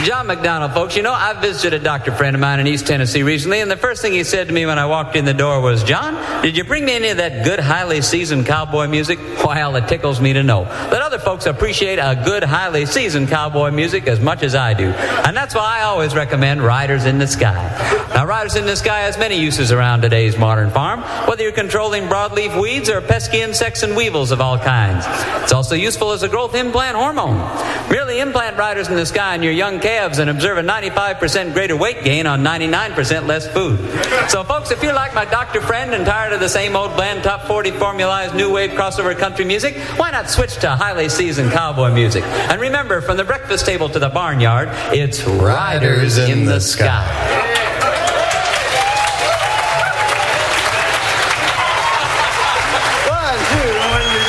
John McDonald, folks. You know, I visited a doctor friend of mine in East Tennessee recently, and the first thing he said to me when I walked in the door was, "John, did you bring me any of that good, highly seasoned cowboy music?" Well, it tickles me to know that other folks appreciate a good, highly seasoned cowboy music as much as I do. And that's why I always recommend Riders in the Sky. Now, Riders in the Sky has many uses around today's modern farm, whether you're controlling broadleaf weeds or pesky insects and weevils of all kinds. It's also useful as a growth implant hormone. Merely implant Riders in the Sky in your young calves and observe a 95% greater weight gain on 99% less food. So, folks, if you're like my doctor friend and tired of the same old bland top 40 formulized new wave crossover country music, why not switch to highly seasoned cowboy music? And remember, from the breakfast table to the barnyard, it's Riders in the Sky.